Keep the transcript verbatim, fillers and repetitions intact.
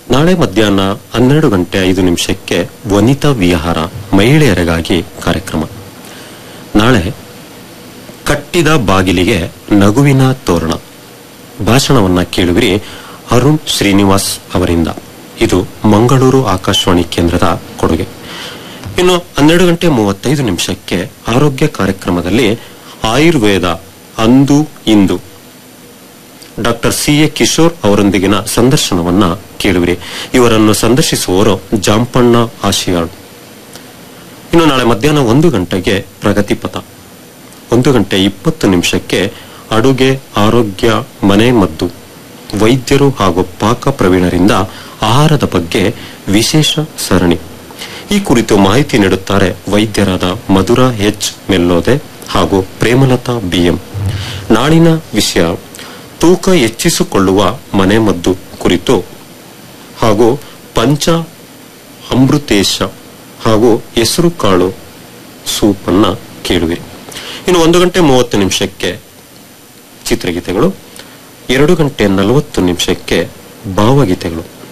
ನಾಳೆ ಮಧ್ಯಾಹ್ನ ಹನ್ನೆರಡು ಗಂಟೆ ಐದು ನಿಮಿಷಕ್ಕೆ ವನಿತಾ ವಿಹಾರ ಮಹಿಳೆಯರಿಗಾಗಿ ಕಾರ್ಯಕ್ರಮ. ನಾಳೆ ಕಟ್ಟಿದ ಬಾಗಿಲಿಗೆ ನಗುವಿನ ತೋರಣ ಭಾಷಣವನ್ನ ಕೇಳುವಿರಿ ಅರುಣ್ ಶ್ರೀನಿವಾಸ್ ಅವರಿಂದ. ಇದು ಮಂಗಳೂರು ಆಕಾಶವಾಣಿ ಕೇಂದ್ರದ ಕೊಡುಗೆ. ಇನ್ನು ಹನ್ನೆರಡು ಗಂಟೆ ಮೂವತ್ತೈದು ನಿಮಿಷಕ್ಕೆ ಆರೋಗ್ಯ ಕಾರ್ಯಕ್ರಮದಲ್ಲಿ ಆಯುರ್ವೇದ ಅಂದು ಇಂದು ಡಾಕ್ಟರ್ ಸಿ ಎ ಕಿಶೋರ್ ಅವರೊಂದಿಗಿನ ಸಂದರ್ಶನವನ್ನ ಕೇಳುವಿರಿ. ಇವರನ್ನು ಸಂದರ್ಶಿಸುವವರು ಜಾಂಪಣ್ಣ ಆಶಿಯಾಳ್. ಇನ್ನು ನಾಳೆ ಮಧ್ಯಾಹ್ನ ಒಂದು ಗಂಟೆಗೆ ಪ್ರಗತಿಪಥ, ಒಂದು ಗಂಟೆ ಇಪ್ಪತ್ತು ನಿಮಿಷಕ್ಕೆ ಅಡುಗೆ ಆರೋಗ್ಯ ಮನೆ ಮದ್ದು ವೈದ್ಯರು ಹಾಗೂ ಪಾಕ ಪ್ರವೀಣರಿಂದ ಆಹಾರದ ಬಗ್ಗೆ ವಿಶೇಷ ಸರಣಿ. ಈ ಕುರಿತು ಮಾಹಿತಿ ನೀಡುತ್ತಾರೆ ವೈದ್ಯರಾದ ಮಧುರಾ ಎಚ್ ಮೆಲ್ಲೋದೆ ಹಾಗೂ ಪ್ರೇಮಲತಾ ಬಿಎಂ. ನಾಳಿನ ವಿಷಯ ತೂಕ ಹೆಚ್ಚಿಸಿಕೊಳ್ಳುವ ಮನೆ ಮದ್ದು ಕುರಿತು ಹಾಗೂ ಪಂಚ ಅಮೃತೇಶ ಹಾಗೂ ಹೆಸರು ಕಾಳು ಸೂಪ್ ಅನ್ನ ಕೇಳುವಿರಿ. ಇನ್ನು ಒಂದು ಗಂಟೆ ಮೂವತ್ತು ನಿಮಿಷಕ್ಕೆ ಚಿತ್ರಗೀತೆಗಳು, ಎರಡು ಗಂಟೆ ನಲವತ್ತು ನಿಮಿಷಕ್ಕೆ ಭಾವಗೀತೆಗಳು.